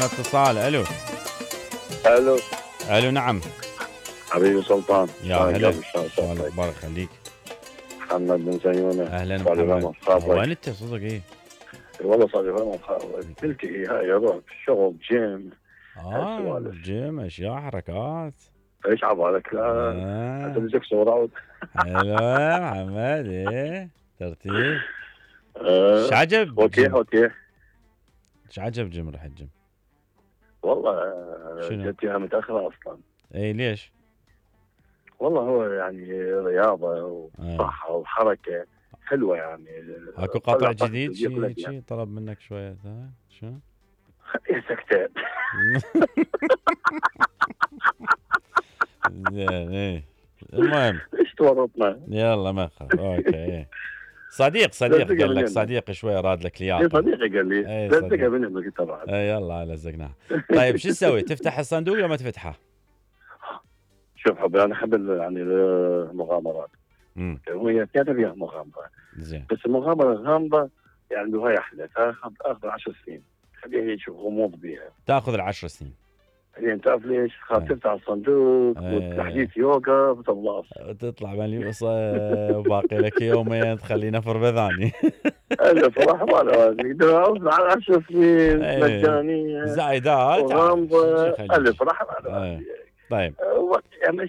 اتصال. الو. الو. الو نعم. حبيبي سلطان. يا هلا. شو الاخبار؟ خليك. محمد بن زيونه. اهلا محمد. وين انت؟ صوتك ايه؟ والله صار لي فتره مخابرك. تلتقي هاي اروح شغل جيم. جيم اشياء حركات. ايش عبالك؟ لا اتمسك صورة. حلوة محمد. ايه ترتيب. ايش عجب اوكي. ايش عجب جيم؟ رح الجيم والله شنو؟ جتها متاخره اصلا. اي ليش؟ والله هو يعني رياضه وصحه وحركه حلوه يعني. اكو قطع جديد شي طلب منك شويه شو؟ خليها سكتة. زين ايه المهم ليش تورطنا؟ يلا ما خاف. اوكي. صديق قال لك صديق شوي راد لك لياقه. صديقي قال لي لزقها منك انت بعد. يلا لزقناها. طيب شو تسوي؟ تفتح الصندوق ولا ما تفتحه؟ شوف حبي انا احب يعني المغامرات. وهي كانت فيها مغامره. زين. بس المغامره الغامضه يعني وهي احلى تاخذ 10 سنين. خليها هيك غموض بيها. تاخذ ال10 سنين. يعني تعرف ليش؟ خاف تفتح الصندوق وتحديث يوغا وتطلع تطلع مليوصة وباقي لك يومين تخلي نفر بذاني. انا صراحه ما اقدر على 10 سنين مجانيه زايدات وغامضه. انا صراحه ما طيب يعني